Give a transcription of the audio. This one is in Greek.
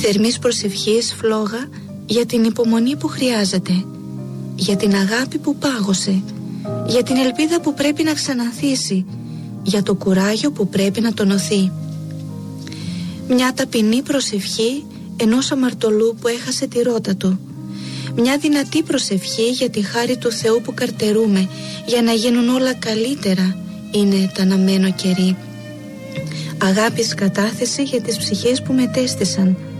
Θερμής προσευχής φλόγα για την υπομονή που χρειάζεται, για την αγάπη που πάγωσε, για την ελπίδα που πρέπει να ξαναθύσει, για το κουράγιο που πρέπει να τονωθεί. Μια ταπεινή προσευχή ενός αμαρτωλού που έχασε τη ρότα του. Μια δυνατή προσευχή για τη χάρη του Θεού που καρτερούμε, για να γίνουν όλα καλύτερα, είναι τα αναμένο καιρή. Αγάπης κατάθεση για τις ψυχές που μετέστησαν.